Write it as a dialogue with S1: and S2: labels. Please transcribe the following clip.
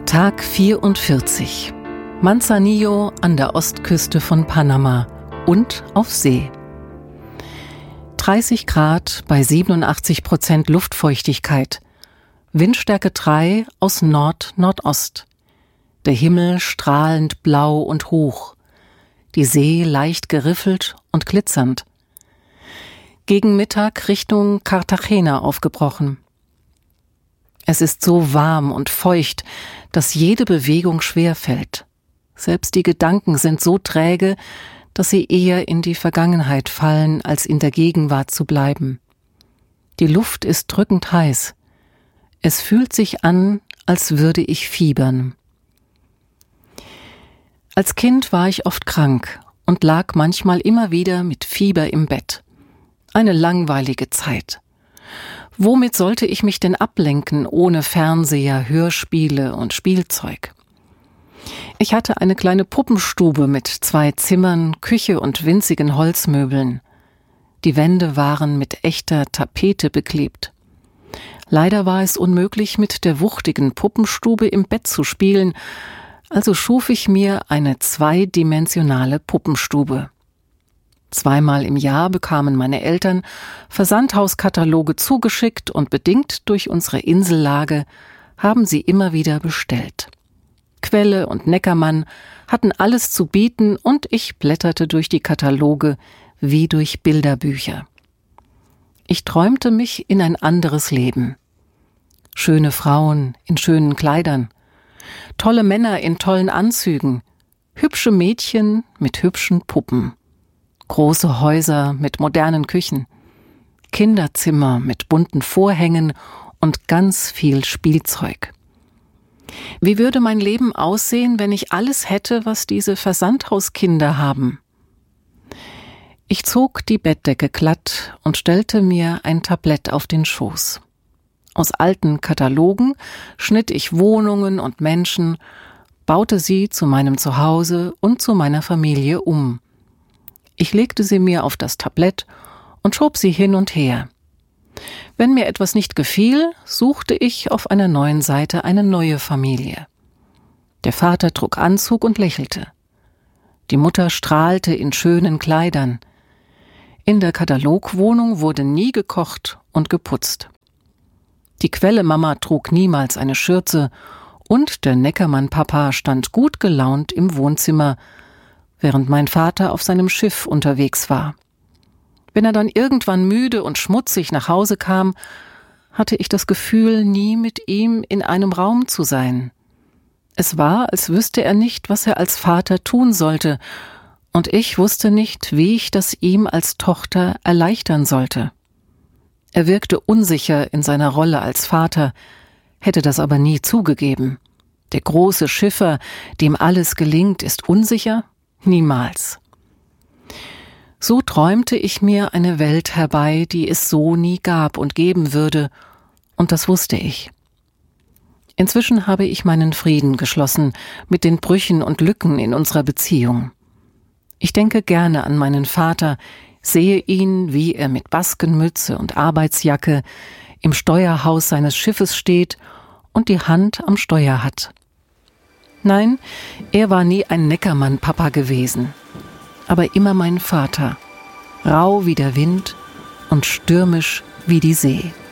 S1: Tag 44. Manzanillo an der Ostküste von Panama und auf See. 30 Grad bei 87% Luftfeuchtigkeit. Windstärke 3 aus Nord-Nordost. Der Himmel strahlend blau und hoch. Die See leicht geriffelt und glitzernd. Gegen Mittag Richtung Cartagena aufgebrochen. Es ist so warm und feucht, dass jede Bewegung schwer fällt. Selbst die Gedanken sind so träge, dass sie eher in die Vergangenheit fallen, als in der Gegenwart zu bleiben. Die Luft ist drückend heiß. Es fühlt sich an, als würde ich fiebern. Als Kind war ich oft krank und lag manchmal immer wieder mit Fieber im Bett. Eine langweilige Zeit. Womit sollte ich mich denn ablenken ohne Fernseher, Hörspiele und Spielzeug? Ich hatte eine kleine Puppenstube mit 2 Zimmern, Küche und winzigen Holzmöbeln. Die Wände waren mit echter Tapete beklebt. Leider war es unmöglich, mit der wuchtigen Puppenstube im Bett zu spielen, also schuf ich mir eine 2-dimensionale Puppenstube. 2-mal im Jahr bekamen meine Eltern Versandhauskataloge zugeschickt und bedingt durch unsere Insellage haben sie immer wieder bestellt. Quelle und Neckermann hatten alles zu bieten und ich blätterte durch die Kataloge wie durch Bilderbücher. Ich träumte mich in ein anderes Leben. Schöne Frauen in schönen Kleidern, tolle Männer in tollen Anzügen, hübsche Mädchen mit hübschen Puppen. Große Häuser mit modernen Küchen, Kinderzimmer mit bunten Vorhängen und ganz viel Spielzeug. Wie würde mein Leben aussehen, wenn ich alles hätte, was diese Versandhauskinder haben? Ich zog die Bettdecke glatt und stellte mir ein Tablett auf den Schoß. Aus alten Katalogen schnitt ich Wohnungen und Menschen, baute sie zu meinem Zuhause und zu meiner Familie um. Ich legte sie mir auf das Tablett und schob sie hin und her. Wenn mir etwas nicht gefiel, suchte ich auf einer neuen Seite eine neue Familie. Der Vater trug Anzug und lächelte. Die Mutter strahlte in schönen Kleidern. In der Katalogwohnung wurde nie gekocht und geputzt. Die Quelle-Mama trug niemals eine Schürze und der Neckermann-Papa stand gut gelaunt im Wohnzimmer, während mein Vater auf seinem Schiff unterwegs war. Wenn er dann irgendwann müde und schmutzig nach Hause kam, hatte ich das Gefühl, nie mit ihm in einem Raum zu sein. Es war, als wüsste er nicht, was er als Vater tun sollte, und ich wusste nicht, wie ich das ihm als Tochter erleichtern sollte. Er wirkte unsicher in seiner Rolle als Vater, hätte das aber nie zugegeben. Der große Schiffer, dem alles gelingt, ist unsicher? Niemals. So träumte ich mir eine Welt herbei, die es so nie gab und geben würde, und das wusste ich. Inzwischen habe ich meinen Frieden geschlossen mit den Brüchen und Lücken in unserer Beziehung. Ich denke gerne an meinen Vater, sehe ihn, wie er mit Baskenmütze und Arbeitsjacke im Steuerhaus seines Schiffes steht und die Hand am Steuer hat. Nein, er war nie ein Neckermann-Papa gewesen, aber immer mein Vater, rau wie der Wind und stürmisch wie die See.